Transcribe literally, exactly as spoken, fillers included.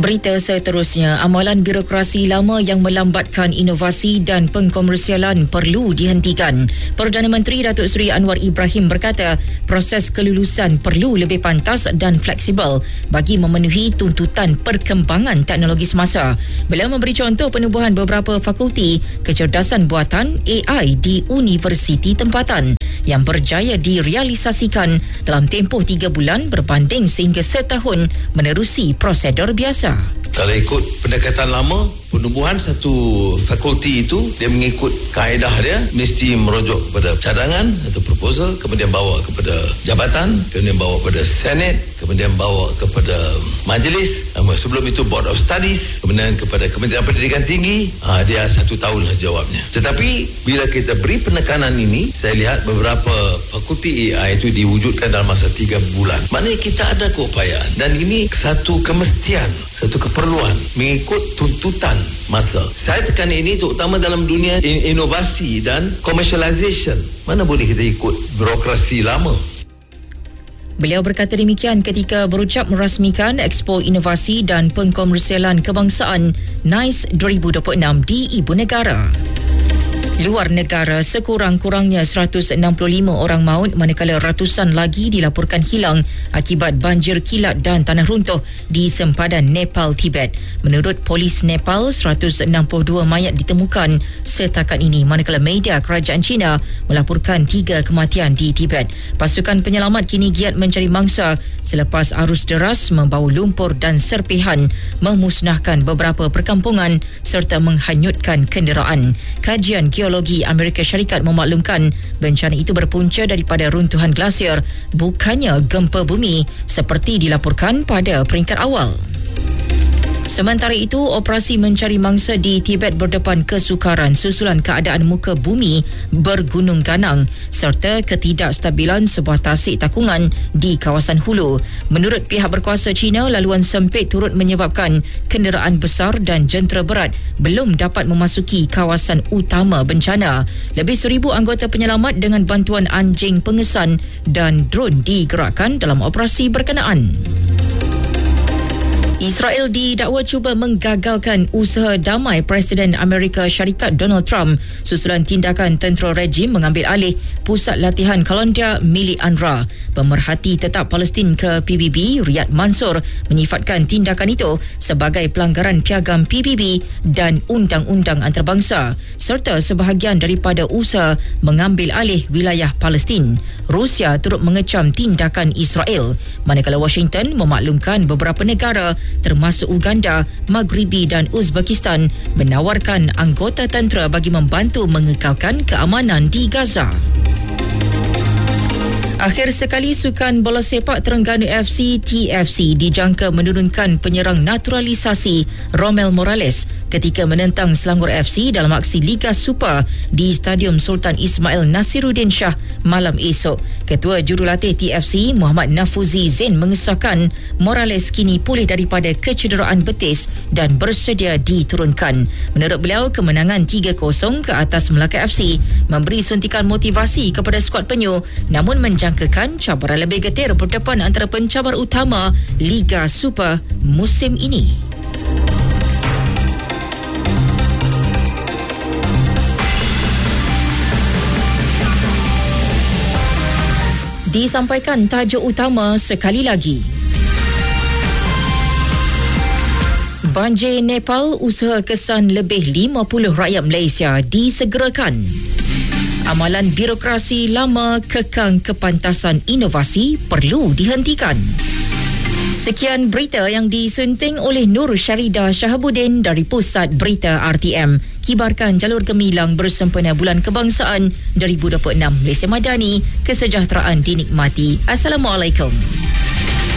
Berita seterusnya, amalan birokrasi lama yang melambatkan inovasi dan pengkomersialan perlu dihentikan. Perdana Menteri Datuk Seri Anwar Ibrahim berkata, proses kelulusan perlu lebih pantas dan fleksibel bagi memenuhi tuntutan perkembangan teknologi semasa. Beliau memberi contoh penubuhan beberapa fakulti kecerdasan buatan A I di universiti tempatan yang berjaya direalisasikan dalam tempoh tiga bulan berbanding sehingga setahun menerusi prosedur biasa. Kalau ikut pendekatan lama, penubuhan satu fakulti itu, dia mengikut kaedah dia, mesti merujuk kepada cadangan atau proposal, kemudian bawa kepada jabatan, kemudian bawa kepada Senate, kemudian bawa kepada majlis, sebelum itu Board of Studies, kemudian kepada Kementerian Pendidikan Tinggi. Ha, dia satu tahunlah jawabnya. Tetapi bila kita beri penekanan ini, saya lihat beberapa fakulti A I itu diwujudkan dalam masa tiga bulan. Maknanya kita ada keupayaan, dan ini satu kemestian, satu keperluan mengikut tuntutan masa. Saya tekan ini terutama dalam dunia inovasi dan commercialization. Mana boleh kita ikut birokrasi lama? Beliau berkata demikian ketika berucap merasmikan Expo Inovasi dan Pengkomersialan Kebangsaan NICE dua ribu dua puluh enam di Ibu Negara. Luar negara, sekurang-kurangnya seratus enam puluh lima orang maut manakala ratusan lagi dilaporkan hilang akibat banjir kilat dan tanah runtuh di sempadan Nepal, Tibet. Menurut polis Nepal, seratus enam puluh dua mayat ditemukan setakat ini manakala media kerajaan China melaporkan tiga kematian di Tibet. Pasukan penyelamat kini giat mencari mangsa selepas arus deras membawa lumpur dan serpihan memusnahkan beberapa perkampungan serta menghanyutkan kenderaan. Kajian Geologi Amerika Syarikat memaklumkan bencana itu berpunca daripada runtuhan glasier, bukannya gempa bumi seperti dilaporkan pada peringkat awal. Sementara itu, operasi mencari mangsa di Tibet berdepan kesukaran susulan keadaan muka bumi bergunung ganang serta ketidakstabilan sebuah tasik takungan di kawasan hulu. Menurut pihak berkuasa China, laluan sempit turut menyebabkan kenderaan besar dan jentera berat belum dapat memasuki kawasan utama bencana. Lebih seribu anggota penyelamat dengan bantuan anjing pengesan dan drone digerakkan dalam operasi berkenaan. Israel didakwa cuba menggagalkan usaha damai Presiden Amerika Syarikat Donald Trump susulan tindakan tentera rejim mengambil alih pusat latihan Kolondia milik UNRWA. Pemerhati tetap Palestin ke P B B, Riyad Mansour, menyifatkan tindakan itu sebagai pelanggaran piagam P B B dan undang-undang antarabangsa serta sebahagian daripada usaha mengambil alih wilayah Palestin. Rusia turut mengecam tindakan Israel, manakala Washington memaklumkan beberapa negara termasuk Uganda, Maghribi dan Uzbekistan menawarkan anggota tentera bagi membantu mengekalkan keamanan di Gaza. Akhir sekali, Sukan Bola Sepak Terengganu F C T F C dijangka menurunkan penyerang naturalisasi Romel Morales ketika menentang Selangor F C dalam aksi Liga Super di Stadium Sultan Ismail Nasiruddin Shah malam esok. Ketua Jurulatih T F C Muhammad Nafuzi Zain mengesahkan Morales kini pulih daripada kecederaan betis dan bersedia diturunkan. Menurut beliau, kemenangan tiga kosong ke atas Melaka F C memberi suntikan motivasi kepada skuad penyu, namun menjangka Menjangkakan cabaran lebih getir berdepan antara pencabar utama Liga Super musim ini. Disampaikan tajuk utama sekali lagi. Banjir Nepal, usaha kesan lebih lima puluh rakyat Malaysia disegerakan. Amalan birokrasi lama kekang kepantasan inovasi perlu dihentikan. Sekian berita yang disunting oleh Nur Syarida Shahabuddin dari Pusat Berita R T M. Kibarkan jalur gemilang bersempena Bulan Kebangsaan dua ribu dua puluh enam. Malaysia Madani, kesejahteraan dinikmati. Assalamualaikum.